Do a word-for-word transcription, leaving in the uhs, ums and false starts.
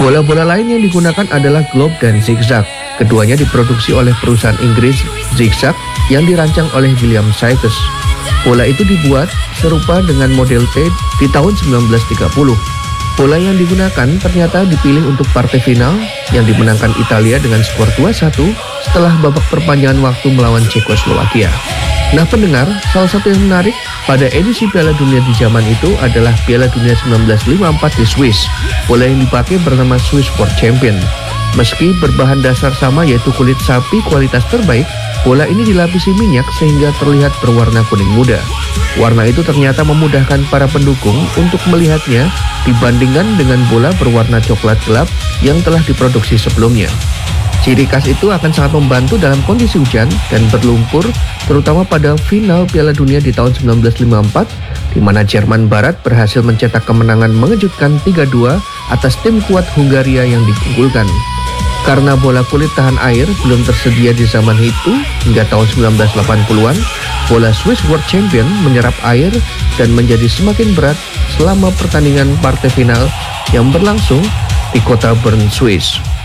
Bola-bola lain yang digunakan adalah globe dan zigzag. Keduanya diproduksi oleh perusahaan Inggris Zigzag yang dirancang oleh William Sykes. Bola itu dibuat serupa dengan model T di tahun sembilan belas tiga puluh. Bola yang digunakan ternyata dipilih untuk partai final yang dimenangkan Italia dengan skor dua satu setelah babak perpanjangan waktu melawan Cekoslowakia. Nah pendengar, salah satu yang menarik pada edisi Piala Dunia di zaman itu adalah Piala Dunia seribu sembilan ratus lima puluh empat di Swiss. Bola yang dipakai bernama Swiss World Champion. Meski berbahan dasar sama yaitu kulit sapi kualitas terbaik, bola ini dilapisi minyak sehingga terlihat berwarna kuning muda. Warna itu ternyata memudahkan para pendukung untuk melihatnya dibandingkan dengan bola berwarna coklat gelap yang telah diproduksi sebelumnya. Ciri khas itu akan sangat membantu dalam kondisi hujan dan berlumpur, terutama pada final Piala Dunia di tahun seribu sembilan ratus lima puluh empat, di mana Jerman Barat berhasil mencetak kemenangan mengejutkan tiga dua atas tim kuat Hungaria yang diunggulkan. Karena bola kulit tahan air belum tersedia di zaman itu, hingga tahun seribu sembilan ratus delapan puluhan, bola Swiss World Champion menyerap air dan menjadi semakin berat selama pertandingan partai final yang berlangsung di kota Bern, Swiss.